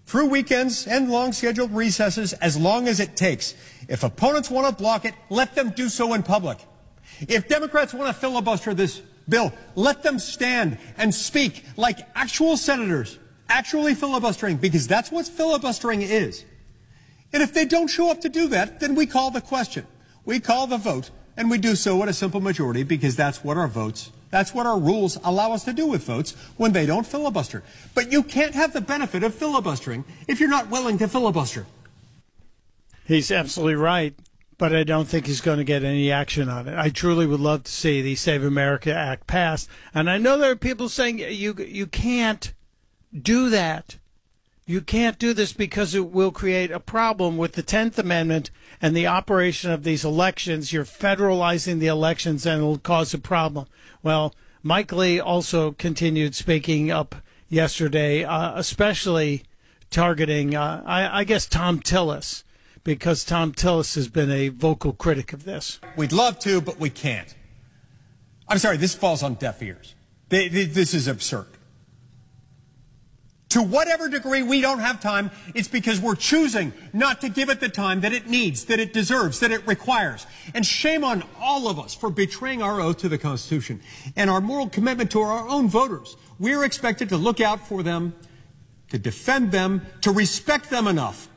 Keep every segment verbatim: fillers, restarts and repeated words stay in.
through weekends and long scheduled recesses as long as it takes. If opponents want to block it, let them do so in public. If Democrats want to filibuster this bill, let them stand and speak like actual senators, actually filibustering, because that's what filibustering is. And if they don't show up to do that, then we call the question. We call the vote, and we do so at a simple majority because that's what our votes, that's what our rules allow us to do with votes when they don't filibuster. But you can't have the benefit of filibustering if you're not willing to filibuster. He's absolutely right, but I don't think he's going to get any action on it. I truly would love to see the Save America Act passed. And I know there are people saying you you can't do that. You can't do this because it will create a problem with the tenth Amendment and the operation of these elections. You're federalizing the elections and it'll cause a problem. Well, Mike Lee also continued speaking up yesterday, uh, especially targeting, uh, I, I guess, Thom Tillis, because Thom Tillis has been a vocal critic of this. We'd love to, but we can't. I'm sorry, this falls on deaf ears. This is absurd. To whatever degree we don't have time, it's because we're choosing not to give it the time that it needs, that it deserves, that it requires. And shame on all of us for betraying our oath to the Constitution and our moral commitment to our own voters. We're expected to look out for them, to defend them, to respect them enough.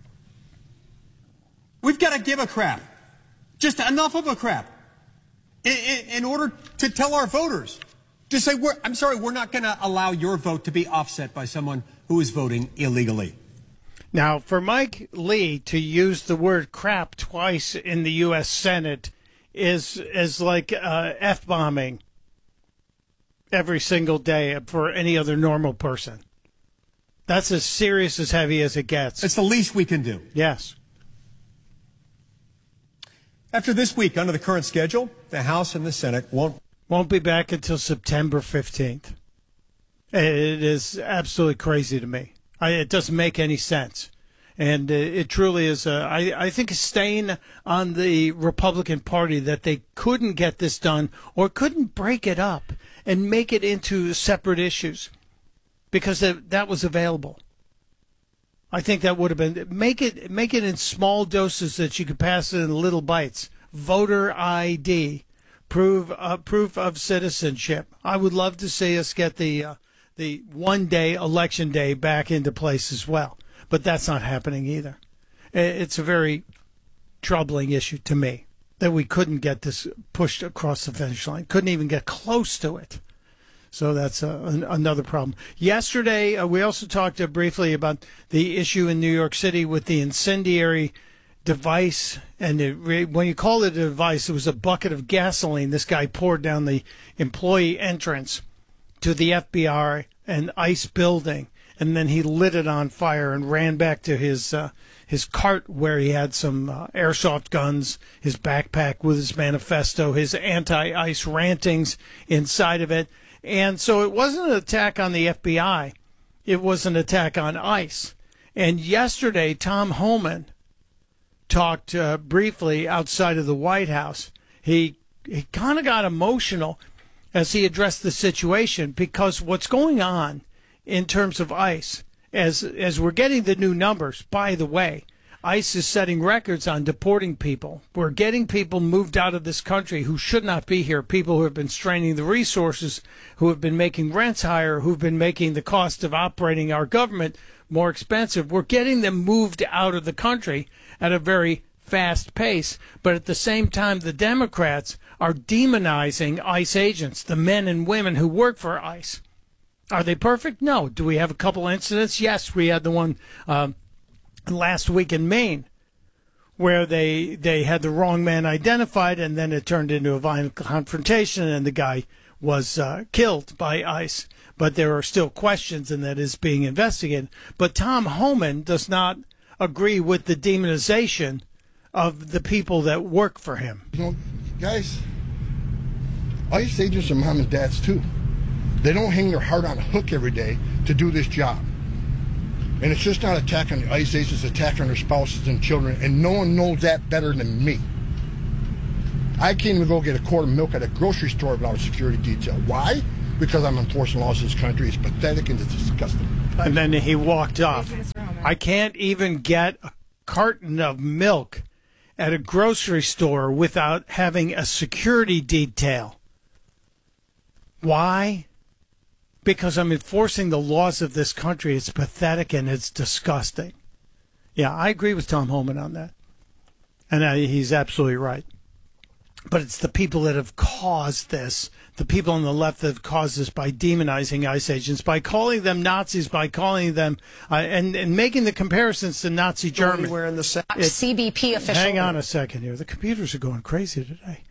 We've got to give a crap, just enough of a crap, in, in, in order to tell our voters. Just say, we're, I'm sorry, we're not going to allow your vote to be offset by someone who is voting illegally. Now, for Mike Lee to use the word crap twice in the U S Senate is is like uh, F-bombing every single day for any other normal person. That's as serious as heavy as it gets. It's the least we can do. Yes. After this week, under the current schedule, the House and the Senate won't Won't be back until September fifteenth. It is absolutely crazy to me. I, it doesn't make any sense. And it, it truly is, a, I, I think, a stain on the Republican Party that they couldn't get this done or couldn't break it up and make it into separate issues because that, that was available. I think that would have been, make it, make it in small doses that you could pass it in little bites. Voter I D. Proof, uh, proof of citizenship. I would love to see us get the uh, the one day election day back into place as well, but that's not happening either. It's a very troubling issue to me that we couldn't get this pushed across the finish line, couldn't even get close to it. So that's uh, an, another problem. Yesterday, uh, we also talked uh, briefly about the issue in New York City with the incendiary device, and it, when you call it a device, it was a bucket of gasoline this guy poured down the employee entrance to the F B I and ICE building, and then he lit it on fire and ran back to his uh, his cart where he had some uh, airsoft guns, his backpack with his manifesto, his anti-ICE rantings inside of it. And so it wasn't an attack on the F B I, it was an attack on ICE. And yesterday, Tom Homan talked uh, briefly outside of the White House. He he kind of got emotional as he addressed the situation because what's going on in terms of ICE, as as we're getting the new numbers, by the way, ICE is setting records on deporting people. We're getting people moved out of this country who should not be here, people who have been straining the resources, who have been making rents higher, who've been making the cost of operating our government more expensive. We're getting them moved out of the country at a very fast pace. But at the same time, the Democrats are demonizing ICE agents, the men and women who work for ICE. Are they perfect? No. Do we have a couple incidents? Yes, we had the one um, last week in Maine where they they had the wrong man identified, and then it turned into a violent confrontation, and the guy was uh, killed by ICE. But there are still questions, and that is being investigated. But Tom Homan does not agree with the demonization of the people that work for him. You know, guys, ICE agents are mom and dads too. They don't hang their heart on a hook every day to do this job. And it's just not attack on the ICE agents, it's attack on their spouses and children, and no one knows that better than me. I can't even go get a quart of milk at a grocery store without a security detail. Why? Because I'm enforcing laws in this country. It's pathetic and it's disgusting. And then he walked off. I can't even get a carton of milk at a grocery store without having a security detail. Why? Because I'm enforcing the laws of this country. It's pathetic and it's disgusting. Yeah, I agree with Tom Homan on that. And uh, he's absolutely right. But it's the people that have caused this, the people on the left that have caused this by demonizing ICE agents, by calling them Nazis, by calling them, uh, and, and making the comparisons to Nazi Germany. We're in the sa- It's- C B P official. Hang on a second here. The computers are going crazy today.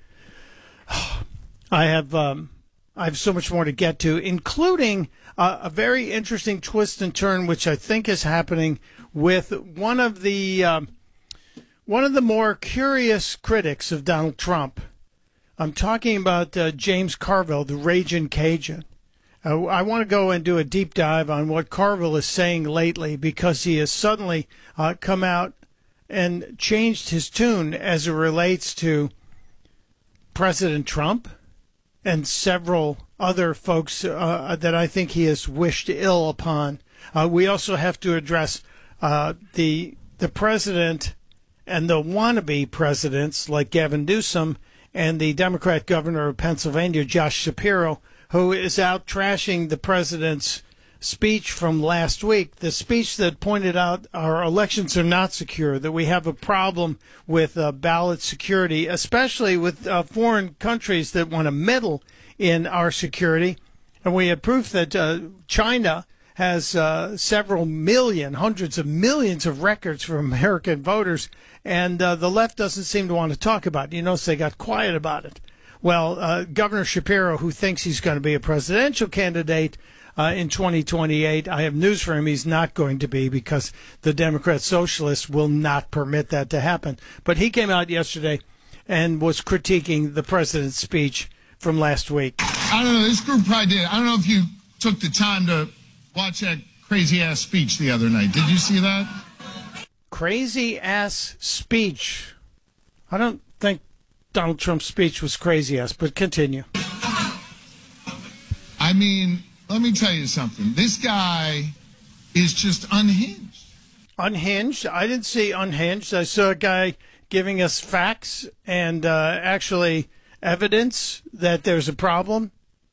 I have um, I have so much more to get to, including uh, a very interesting twist and turn, which I think is happening with one of the um, one of the more curious critics of Donald Trump. I'm talking about uh, James Carville, the Ragin' Cajun. Uh, I want to go and do a deep dive on what Carville is saying lately, because he has suddenly uh, come out and changed his tune as it relates to President Trump and several other folks uh, that I think he has wished ill upon. Uh, we also have to address uh, the the president and the wannabe presidents like Gavin Newsom and the Democrat governor of Pennsylvania, Josh Shapiro, who is out trashing the president's speech from last week, the speech that pointed out our elections are not secure, that we have a problem with uh, ballot security, especially with uh, foreign countries that want to meddle in our security. And we have proof that uh, China has uh, several million, hundreds of millions of records for American voters, and uh, the left doesn't seem to want to talk about it. You notice they got quiet about it. Well, uh, Governor Shapiro, who thinks he's going to be a presidential candidate uh, in twenty twenty-eight, I have news for him. He's not going to be, because the Democrat Socialists will not permit that to happen. But he came out yesterday and was critiquing the president's speech from last week. I don't know. This group probably did. I don't know if you took the time to watch that crazy-ass speech the other night. Did you see that? Crazy-ass speech. I don't think Donald Trump's speech was crazy-ass, but continue. I mean, let me tell you something. This guy is just unhinged. Unhinged? I didn't see unhinged. I saw a guy giving us facts and uh, actually evidence that there's a problem.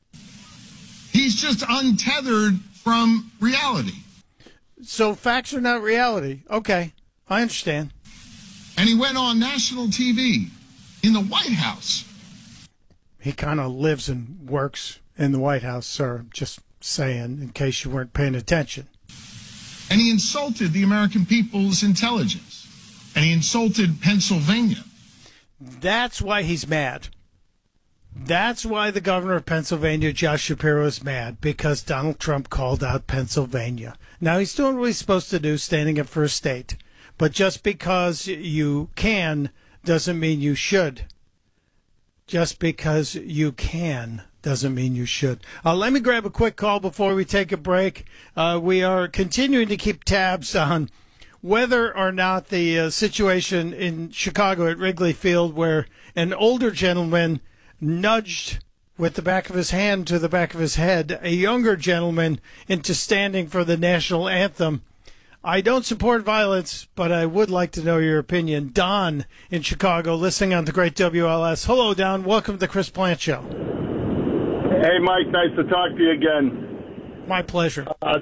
He's just untethered from reality. So facts are not reality. Okay, I understand. And he went on national T V in the White House. He kind of lives and works in the White House, sir. Just saying, in case you weren't paying attention. And he insulted the American people's intelligence. And he insulted Pennsylvania. That's why he's mad. That's why the governor of Pennsylvania, Josh Shapiro, is mad, because Donald Trump called out Pennsylvania. Now, he's doing what he's supposed to do, standing up for his state. But just because you can doesn't mean you should. Just because you can doesn't mean you should. Uh, let me grab a quick call before we take a break. Uh, we are continuing to keep tabs on whether or not the uh, situation in Chicago at Wrigley Field, where an older gentleman nudged with the back of his hand to the back of his head a younger gentleman into standing for the national anthem. I don't support violence, but I would like to know your opinion. Don in Chicago, listening on the great W L S. Hello, Don. Welcome to the Chris Plant Show. Hey, Mike. Nice to talk to you again. My pleasure. Uh,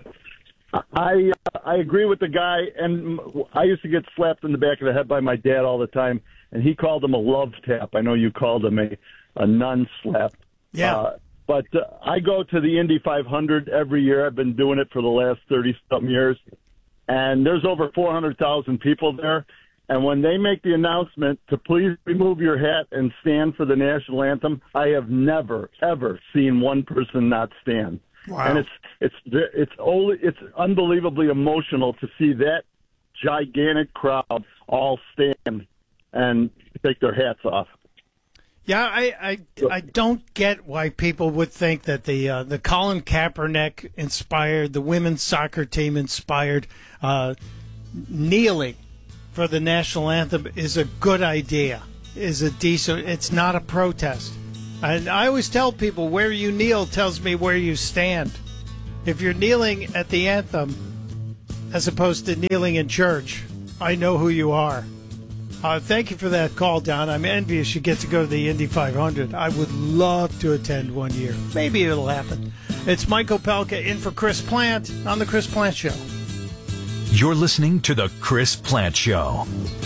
I uh, I agree with the guy, and I used to get slapped in the back of the head by my dad all the time, and he called him a love tap. I know you called him a, a nun slap. Yeah. Uh, but uh, I go to the Indy five hundred every year. I've been doing it for the last thirty-something years. And there's over four hundred thousand people there. And when they make the announcement to please remove your hat and stand for the national anthem, I have never, ever seen one person not stand. Wow. And it's it's it's only it's unbelievably emotional to see that gigantic crowd all stand and take their hats off. Yeah, I, I, I don't get why people would think that the uh, the Colin Kaepernick inspired, the women's soccer team inspired uh, kneeling for the national anthem is a good idea, is a decent, it's not a protest. And I always tell people, where you kneel tells me where you stand. If you're kneeling at the anthem as opposed to kneeling in church, I know who you are. Uh, thank you for that call, Don. I'm envious you get to go to the Indy five hundred. I would love to attend one year. Maybe it'll happen. It's Mike Opelka in for Chris Plant on The Chris Plant Show. You're listening to The Chris Plant Show.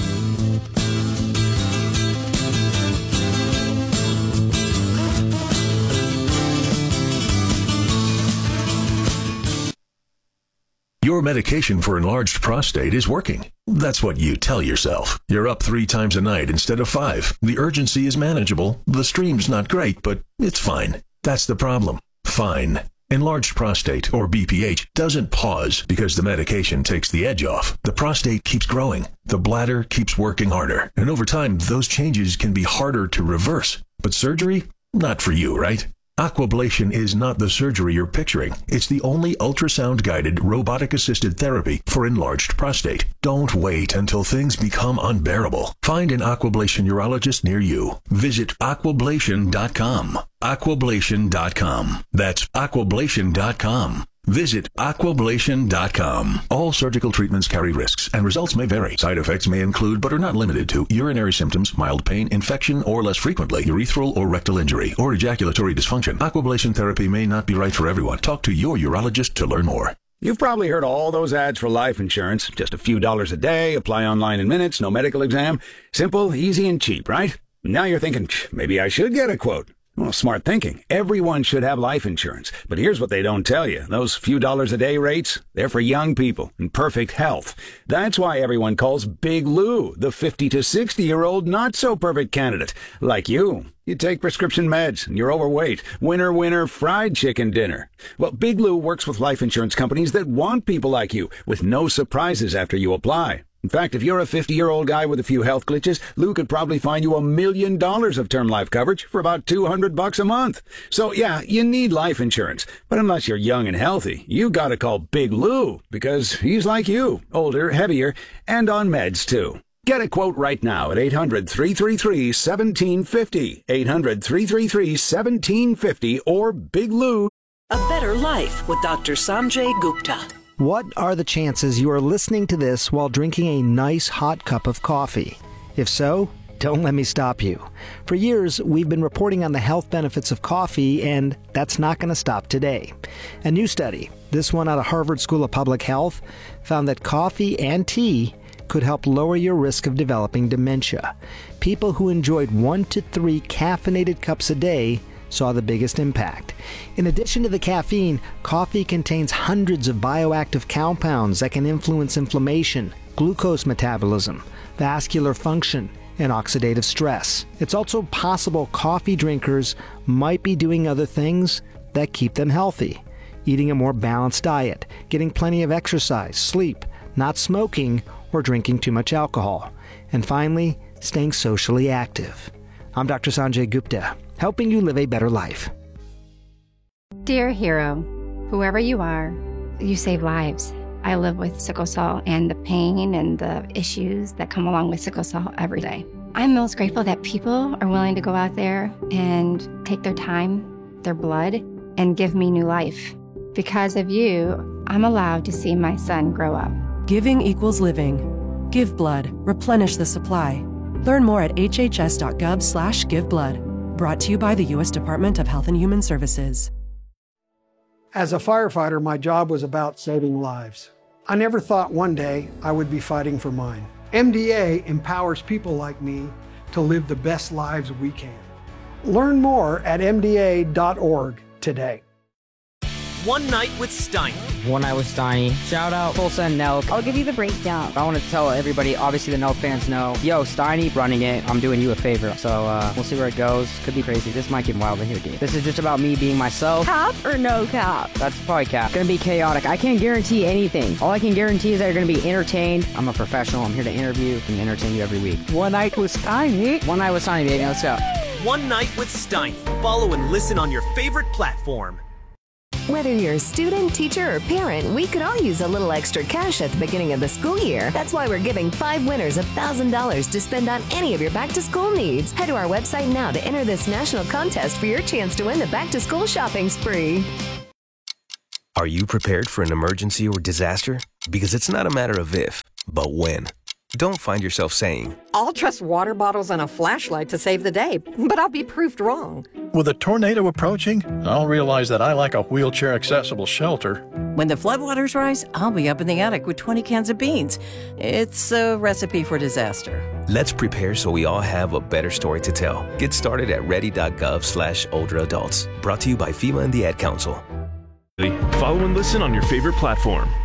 Your medication for enlarged prostate is working. That's what you tell yourself. You're up three times a night instead of five. The urgency is manageable. The stream's not great, but it's fine. That's the problem. Fine. Enlarged prostate, or B P H, doesn't pause because the medication takes the edge off. The prostate keeps growing. The bladder keeps working harder. And over time, those changes can be harder to reverse. But surgery? Not for you, right? Aquablation is not the surgery you're picturing. It's the only ultrasound-guided, robotic-assisted therapy for enlarged prostate. Don't wait until things become unbearable. Find an Aquablation urologist near you. Visit aquablation dot com. aquablation dot com. That's aquablation dot com. Visit aquablation dot com. All surgical treatments carry risks, and results may vary. Side effects may include, but are not limited to, urinary symptoms, mild pain, infection, or less frequently, urethral or rectal injury, or ejaculatory dysfunction. Aquablation therapy may not be right for everyone. Talk to your urologist to learn more. You've probably heard all those ads for life insurance. Just a few dollars a day, apply online in minutes, no medical exam. Simple, easy, and cheap, right? Now you're thinking, maybe I should get a quote. Well, smart thinking. Everyone should have life insurance. But here's what they don't tell you. Those few dollars a day rates, they're for young people in perfect health. That's why everyone calls Big Lou the fifty to sixty-year-old not-so-perfect candidate. Like you. You take prescription meds, and you're overweight. Winner, winner, fried chicken dinner. Well, Big Lou works with life insurance companies that want people like you, with no surprises after you apply. In fact, if you're a fifty-year-old guy with a few health glitches, Lou could probably find you a million dollars of term life coverage for about two hundred bucks a month. So yeah, you need life insurance. But unless you're young and healthy, you gotta call Big Lou, because he's like you, older, heavier, and on meds too. Get a quote right now at eight hundred, three three three, one seven five zero, eight hundred, three three three, one seven five zero, or Big Lou. A Better Life with Doctor Sanjay Gupta. What are the chances you are listening to this while drinking a nice hot cup of coffee? If so, don't let me stop you. For years, we've been reporting on the health benefits of coffee, and that's not going to stop today. A new study, this one out of Harvard School of Public Health, found that coffee and tea could help lower your risk of developing dementia. People who enjoyed one to three caffeinated cups a day saw the biggest impact. In addition to the caffeine, coffee contains hundreds of bioactive compounds that can influence inflammation, glucose metabolism, vascular function, and oxidative stress. It's also possible coffee drinkers might be doing other things that keep them healthy. Eating a more balanced diet, getting plenty of exercise, sleep, not smoking, or drinking too much alcohol. And finally, staying socially active. I'm Doctor Sanjay Gupta, helping you live a better life. Dear hero, whoever you are, you save lives. I live with sickle cell and the pain and the issues that come along with sickle cell every day. I'm most grateful that people are willing to go out there and take their time, their blood, and give me new life. Because of you, I'm allowed to see my son grow up. Giving equals living. Give blood. Replenish the supply. Learn more at hhs.gov slash give blood. Brought to you by the U S Department of Health and Human Services. As a firefighter, my job was about saving lives. I never thought one day I would be fighting for mine. M D A empowers people like me to live the best lives we can. Learn more at m d a dot org today. One Night with Steiny. One Night with Steiny. Shout out Tulsa and Nelk. I'll give you the breakdown. I want to tell everybody, obviously the Nelk fans know, yo, Steiny running it, I'm doing you a favor. So uh, we'll see where it goes. Could be crazy. This might get wild in here, dude. This is just about me being myself. Cap or no cap? That's probably cap. Gonna be chaotic. I can't guarantee anything. All I can guarantee is that you're gonna be entertained. I'm a professional. I'm here to interview and entertain you every week. One Night with Steiny. One Night with Steiny, baby. Let's go. One Night with Steiny. Follow and listen on your favorite platform. Whether you're a student, teacher, or parent, we could all use a little extra cash at the beginning of the school year. That's why we're giving five winners one thousand dollars to spend on any of your back-to-school needs. Head to our website now to enter this national contest for your chance to win the back-to-school shopping spree. Are you prepared for an emergency or disaster? Because it's not a matter of if, but when. Don't find yourself saying, I'll trust water bottles and a flashlight to save the day, but I'll be proved wrong. With a tornado approaching, I'll realize that I lack a wheelchair-accessible shelter. When the floodwaters rise, I'll be up in the attic with twenty cans of beans. It's a recipe for disaster. Let's prepare so we all have a better story to tell. Get started at ready.gov slash older adults. Brought to you by FEMA and the Ad Council. Follow and listen on your favorite platform.